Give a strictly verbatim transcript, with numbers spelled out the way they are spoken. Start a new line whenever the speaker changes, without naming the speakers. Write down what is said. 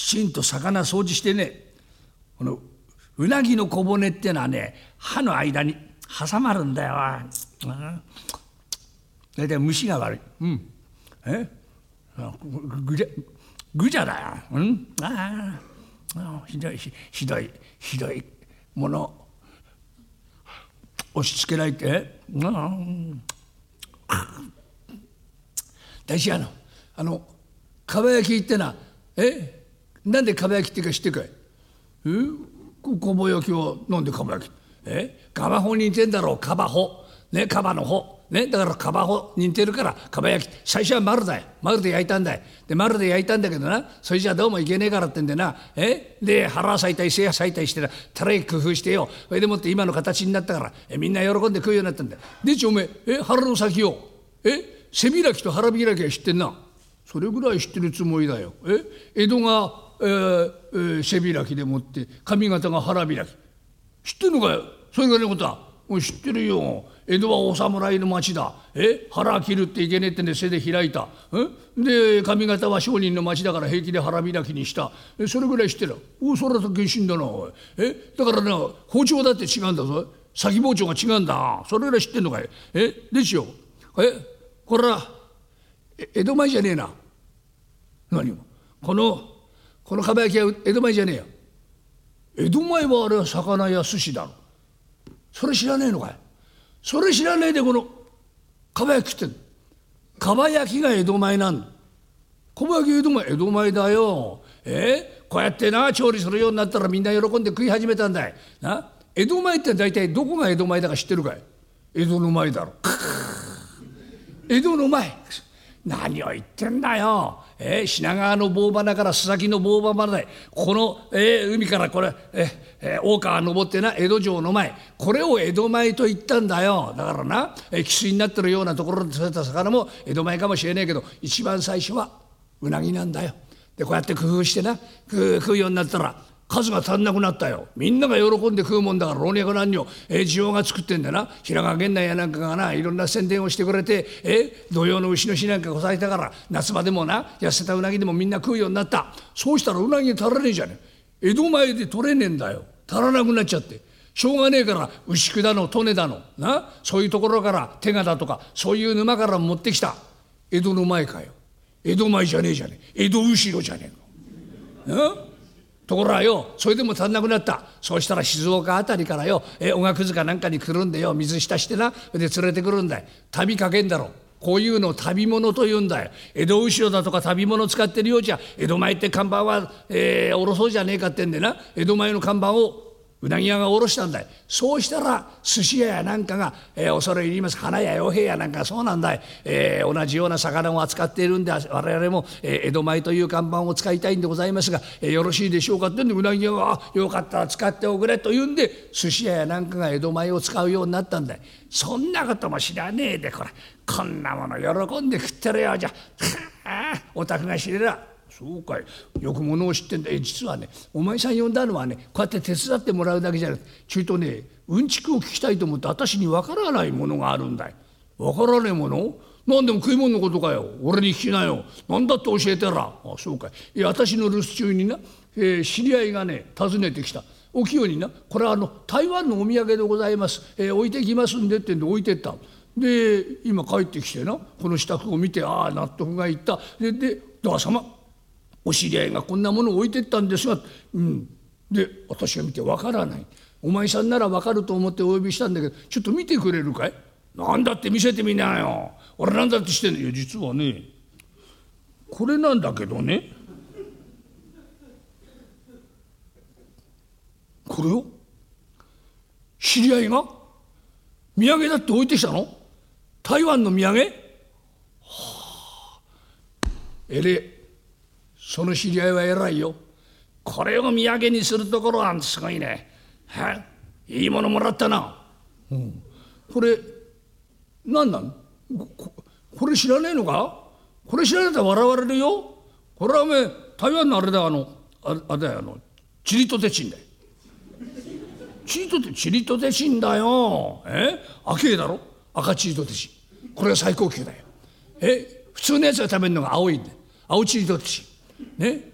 ちんと魚掃除してね、このうなぎの小骨ってのはね、歯の間に挟まるんだよ。大体虫が悪い。うん。えぐじゃぐじゃだよ。うん。ああひどいひどいひどいもの押し付けられて。うん。大事あのあのかば焼きってな、えなんでかば焼きっていうか知ってかい？えかば焼きはなんでかば焼き？えかばほに似てんだろう。かばほね、かばのほね、だからかばほに似てるからかば焼き。最初は丸だよ。丸で焼いたんだよ。で丸で焼いたんだけどな、それじゃどうもいけねえからってんでな、えで腹裂いたり背裂いたりしてな、たらい工夫してよ、それでもって今の形になったからえみんな喜んで食うようになったんだよ。でちおめええ腹の先をえ背開きと腹開きは知ってんな。それぐらい知ってるつもりだよ。え江戸が、えーえー、背開きでもって上方が腹開き知ってんのかよ。そういうぐらいのことはもう知ってるよ。江戸はお侍の町だ。え腹切るっていけねえってんで背で開いた。えで上方は商人の町だから平気で腹開きにした。えそれぐらい知ってる。おそれだと原心だな。おいえだからな包丁だって違うんだぞ。先包丁が違うんだ。それぐらい知ってんのかい。えですよ。えこれは江戸前じゃねえな。何もこのこのかば焼きは江戸前じゃねえよ。江戸前はあれは魚や寿司だろ。それ知らねえのかい。それ知らねえでこのかば焼き食ってんの。かば焼きが江戸前なんだ。かば焼き江戸前江戸前だよ。えこうやってな調理するようになったらみんな喜んで食い始めたんだいな。江戸前って大体どこが江戸前だか知ってるかい。江戸の前だろ。江戸の前何を言ってんだよ。えー、品川の棒花から須崎の棒花までこの、えー、海からこれ、えー、大川登ってな江戸城の前これを江戸前と言ったんだよ。だからな、えー、汽水になってるようなところで釣れた魚も江戸前かもしれねえけど一番最初はうなぎなんだよ。でこうやって工夫してな食う、食うようになったら数が足んなくなったよ。みんなが喜んで食うもんだから老若男女、えー、需要が作ってんだな。平川源内やなんかがないろんな宣伝をしてくれて、えー、土用の牛の日なんかこさえたから夏場でもな痩せたうなぎでもみんな食うようになった。そうしたらうなぎ足らねえじゃねえ。江戸前で取れねえんだよ。足らなくなっちゃってしょうがねえから牛久だの利根だのなそういうところから手賀だとかそういう沼から持ってきた。江戸の前かよ。江戸前じゃねえじゃねえ。江戸後ろじゃねえか。なところがよそれでも足んなくなった。そうしたら静岡あたりからよえおがくずかなんかに来るんでよ水浸してなで連れてくるんだよ。旅かけんだろ。こういうのを旅物と言うんだよ。江戸後ろだとか旅物使ってるようじゃ江戸前って看板は、えー、下ろそうじゃねえかってんでな江戸前の看板をうなぎ屋が下ろしたんだよ。そうしたら寿司屋やなんかが、えー、恐れ入ります花屋洋平やなんかそうなんだよ、えー、同じような魚を扱っているんで我々も、えー、江戸前という看板を使いたいんでございますが、えー、よろしいでしょうかってんでうなぎ屋がよかったら使っておくれと言うんで寿司屋やなんかが江戸前を使うようになったんだよ。そんなことも知らねえでこれこんなもの喜んで食ってるようじゃお宅が知れらそうかいよくものを知ってんだ。え実はねお前さん呼んだのはねこうやって手伝ってもらうだけじゃなくてちょいとねうんちくを聞きたいと思って私にわからないものがあるんだい。わからねえものなんでも食い物のことかよ。俺に聞きなよ。なんだって教えてら。あそうかい。いや私の留守中にな、えー、知り合いがね訪ねてきた。お清になこれはあの台湾のお土産でございます、えー、置いてきますんでってんで置いてった。で今帰ってきてなこの支度を見てああ納得がいった。でで旦様お知り合いがこんなものを置いてったんですが、うん、で私が見てわからない。お前さんならわかると思ってお呼びしたんだけどちょっと見てくれるかい。なんだって見せてみなよ。俺なんだってしてんの。いや実はねこれなんだけどねこれを知り合いが土産だって置いてきたの。台湾の土産、はあ、えれえその知り合いは偉いよ。これを土産にするところはすごいね。はあ、いいものもらったな、うん、これ何なの こ, これ知らねえのか。これ知らねえと笑われるよ。これはおめえ台湾のあれだあのああれだよあのチリとテチンだよ。チリとテチリとテチンだよ。え赤いだろ赤チリとテチン。これが最高級だよ。え普通のやつが食べるのが青いんだよ。青チリとテチンね。